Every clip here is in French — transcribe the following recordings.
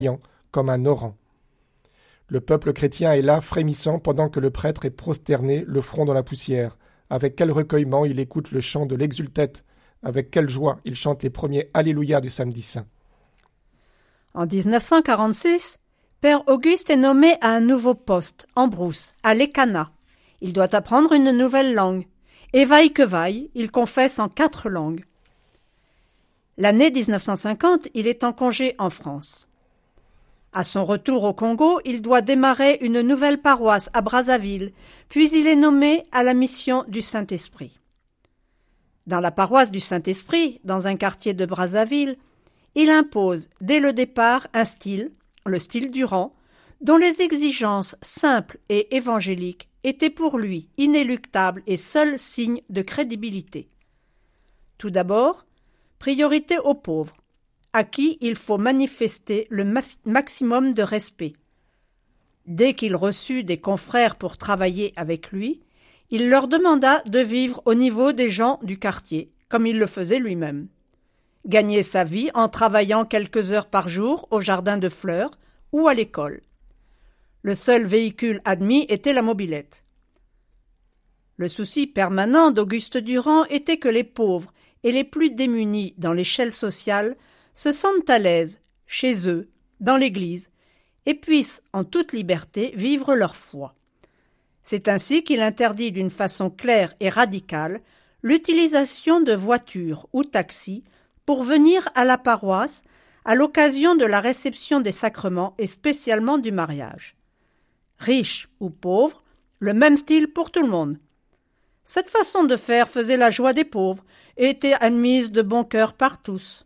comme un orant. Le peuple chrétien est là, frémissant, pendant que le prêtre est prosterné, le front dans la poussière. Avec quel recueillement il écoute le chant de l'exultète, avec quelle joie il chante les premiers Alléluia du samedi saint. En 1946, Père Auguste est nommé à un nouveau poste, en brousse, à l'Ekana. Il doit apprendre une nouvelle langue. Et vaille que vaille, il confesse en 4 langues. L'année 1950, il est en congé en France. À son retour au Congo, il doit démarrer une nouvelle paroisse à Brazzaville, puis il est nommé à la mission du Saint-Esprit. Dans la paroisse du Saint-Esprit, dans un quartier de Brazzaville, il impose dès le départ un style, le style Durand, dont les exigences simples et évangéliques étaient pour lui inéluctables et seul signe de crédibilité. Tout d'abord, priorité aux pauvres, à qui il faut manifester le maximum de respect. Dès qu'il reçut des confrères pour travailler avec lui, il leur demanda de vivre au niveau des gens du quartier, comme il le faisait lui-même. Gagner sa vie en travaillant quelques heures par jour au jardin de fleurs ou à l'école. Le seul véhicule admis était la mobilette. Le souci permanent d'Auguste Durand était que les pauvres et les plus démunis dans l'échelle sociale se sentent à l'aise, chez eux, dans l'Église, et puissent, en toute liberté, vivre leur foi. C'est ainsi qu'il interdit d'une façon claire et radicale l'utilisation de voitures ou taxis pour venir à la paroisse à l'occasion de la réception des sacrements et spécialement du mariage. Riches ou pauvres, le même style pour tout le monde. Cette façon de faire faisait la joie des pauvres et était admise de bon cœur par tous.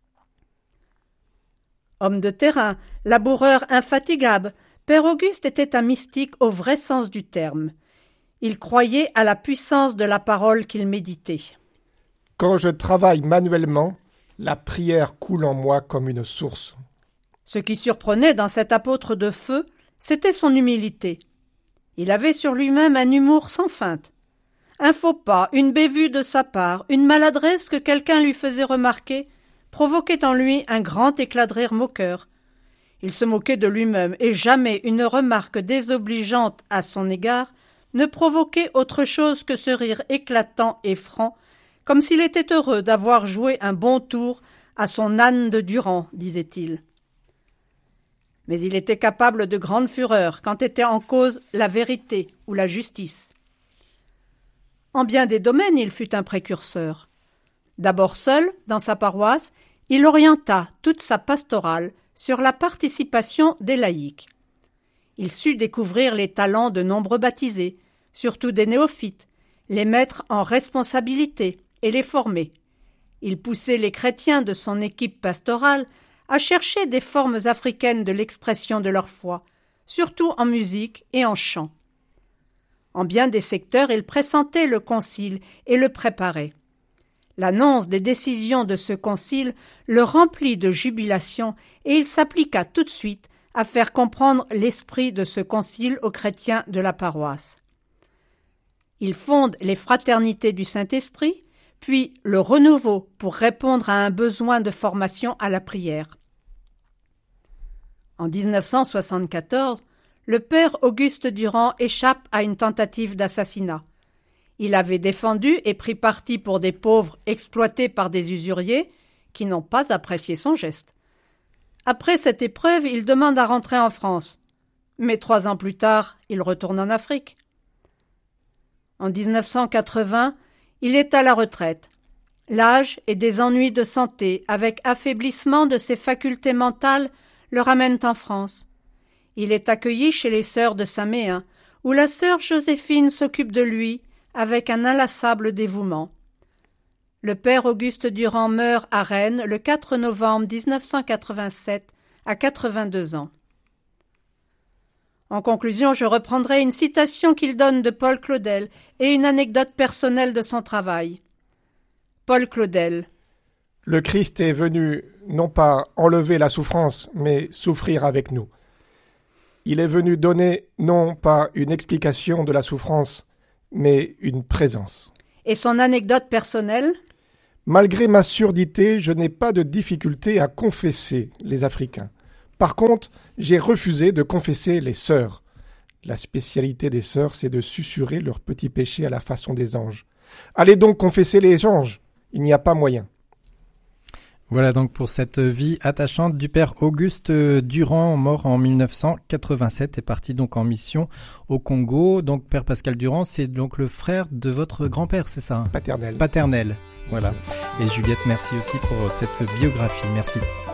Homme de terrain, laboureur infatigable, Père Auguste était un mystique au vrai sens du terme. Il croyait à la puissance de la parole qu'il méditait. Quand je travaille manuellement, la prière coule en moi comme une source. Ce qui surprenait dans cet apôtre de feu, c'était son humilité. Il avait sur lui-même un humour sans feinte. Un faux pas, une bévue de sa part, une maladresse que quelqu'un lui faisait remarquer, provoquait en lui un grand éclat de rire moqueur. Il se moquait de lui-même, et jamais une remarque désobligeante à son égard ne provoquait autre chose que ce rire éclatant et franc, comme s'il était heureux d'avoir joué un bon tour à son âne de Durand, disait-il. Mais il était capable de grande fureur quand était en cause la vérité ou la justice. En bien des domaines, il fut un précurseur. D'abord seul, dans sa paroisse, il orienta toute sa pastorale sur la participation des laïcs. Il sut découvrir les talents de nombreux baptisés, surtout des néophytes, les mettre en responsabilité et les former. Il poussait les chrétiens de son équipe pastorale à chercher des formes africaines de l'expression de leur foi, surtout en musique et en chant. En bien des secteurs, il pressentait le concile et le préparait. L'annonce des décisions de ce concile le remplit de jubilation et il s'appliqua tout de suite à faire comprendre l'esprit de ce concile aux chrétiens de la paroisse. Il fonde les fraternités du Saint-Esprit, puis le renouveau pour répondre à un besoin de formation à la prière. En 1974, le père Auguste Durand échappe à une tentative d'assassinat. Il avait défendu et pris parti pour des pauvres exploités par des usuriers qui n'ont pas apprécié son geste. Après cette épreuve, il demande à rentrer en France. Mais 3 ans plus tard, il retourne en Afrique. En 1980, il est à la retraite. L'âge et des ennuis de santé, avec affaiblissement de ses facultés mentales, le ramènent en France. Il est accueilli chez les sœurs de Saint-Méen, où la sœur Joséphine s'occupe de lui avec un inlassable dévouement. Le père Auguste Durand meurt à Rennes le 4 novembre 1987, à 82 ans. En conclusion, je reprendrai une citation qu'il donne de Paul Claudel et une anecdote personnelle de son travail. Paul Claudel. Le Christ est venu non pas enlever la souffrance, mais souffrir avec nous. Il est venu donner non pas une explication de la souffrance, mais une présence. Et son anecdote personnelle ? Malgré ma surdité, je n'ai pas de difficulté à confesser les Africains. Par contre, j'ai refusé de confesser les sœurs. La spécialité des sœurs, c'est de susurrer leurs petits péchés à la façon des anges. Allez donc confesser les anges, il n'y a pas moyen. Voilà donc pour cette vie attachante du père Auguste Durand, mort en 1987, est parti donc en mission au Congo. Donc père Pascal Durand, c'est donc le frère de votre grand-père, c'est ça? Paternel. Paternel, voilà. Et Juliette, merci aussi pour cette biographie, merci.